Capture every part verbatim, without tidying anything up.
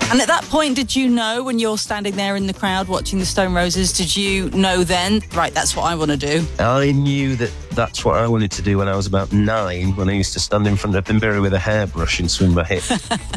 And at that point, did you know, when you're standing there in the crowd watching the Stone Roses, did you know then, right, that's what I want to do? I knew that that's what I wanted to do when I was about nine, when I used to stand in front of Binbury with a hairbrush and swing my hips.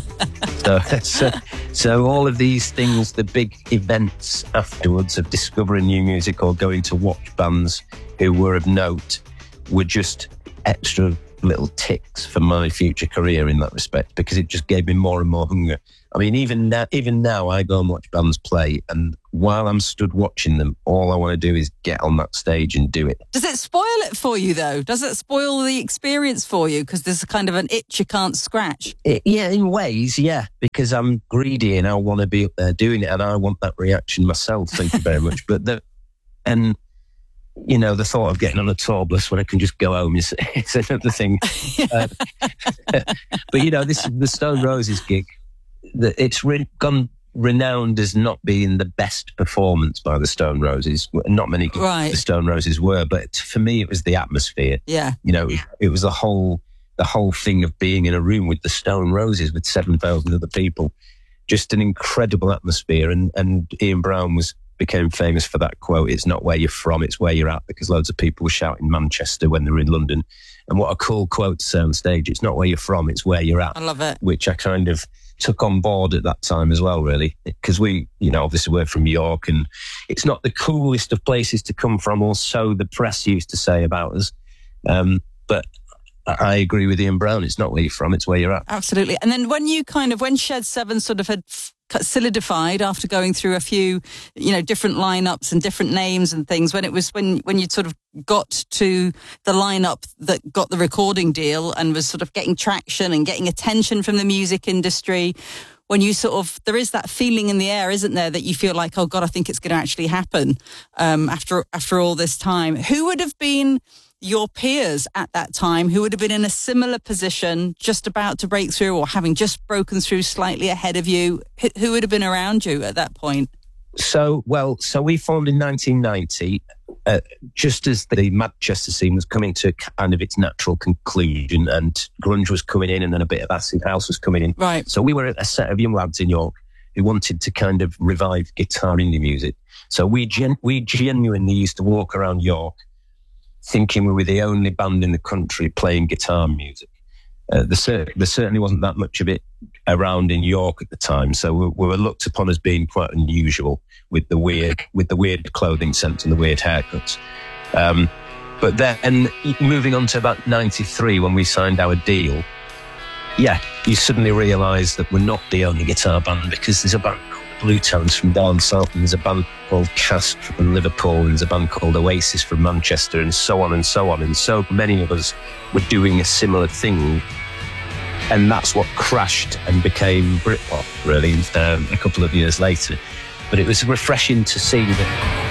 so, so, so all of these things, the big events afterwards of discovering new music or going to watch bands who were of note, were just extra little ticks for my future career in that respect, because it just gave me more and more hunger. I mean, even now, even now I go and watch bands play, and while I'm stood watching them, all I want to do is get on that stage and do it. Does it spoil it for you, though? Does it spoil the experience for you? Because there's a kind of an itch you can't scratch. It, yeah, in ways, yeah, because I'm greedy and I want to be up there doing it, and I want that reaction myself, thank you very much. But the, and, you know, the thought of getting on a tour bus when I can just go home is, is another thing. uh, but, you know, this is the Stone Roses gig. The, it's re- gone renowned as not being the best performance by the Stone Roses. Not many right. the Stone Roses were, but for me it was the atmosphere. Yeah, you know, yeah. It, it was the whole the whole thing of being in a room with the Stone Roses with seven thousand other people. Just an incredible atmosphere, and and Ian Brown was became famous for that quote: "It's not where you're from, it's where you're at," because loads of people were shouting Manchester when they were in London. And what a cool quote to say on stage. It's not where you're from, it's where you're at. I love it. Which I kind of took on board at that time as well, really, because we, you know, obviously we're from York, and it's not the coolest of places to come from, or so the press used to say about us. Um, but I agree with Ian Brown. It's not where you're from, it's where you're at. Absolutely. And then when you kind of, when Shed Seven sort of had solidified after going through a few, you know, different lineups and different names and things, when it was, when, when you sort of got to the lineup that got the recording deal and was sort of getting traction and getting attention from the music industry, when you sort of, there is that feeling in the air, isn't there, that you feel like, oh God, I think it's going to actually happen um, after, after all this time. Who would have been your peers at that time who would have been in a similar position, just about to break through or having just broken through slightly ahead of you? Who would have been around you at that point? So, well, so we formed in nineteen ninety, uh, just as the Manchester scene was coming to kind of its natural conclusion, and grunge was coming in, and then a bit of acid house was coming in. Right. So we were a set of young lads in York who wanted to kind of revive guitar indie music. So we gen- we genuinely used to walk around York thinking we were the only band in the country playing guitar music. Uh, there, cer- there certainly wasn't that much of it around in York at the time, so we, we were looked upon as being quite unusual with the weird, with the weird clothing sense and the weird haircuts. Um, but then, moving on to about ninety-three, when we signed our deal, yeah, you suddenly realise that we're not the only guitar band, because there's a band called the Blue Tones from down south, and there's a band called Cast from Liverpool, and there's a band called Oasis from Manchester, and so on and so on. And so many of us were doing a similar thing. And that's what crashed and became Britpop, really, um, a couple of years later. But it was refreshing to see that